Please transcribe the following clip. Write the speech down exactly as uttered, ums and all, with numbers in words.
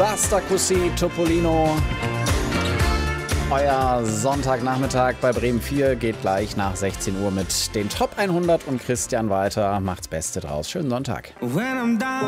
Basta così, Topolino. Euer Sonntagnachmittag bei Bremen vier geht gleich nach sechzehn Uhr mit den Top hundert und Christian weiter. Macht's Beste draus. Schönen Sonntag.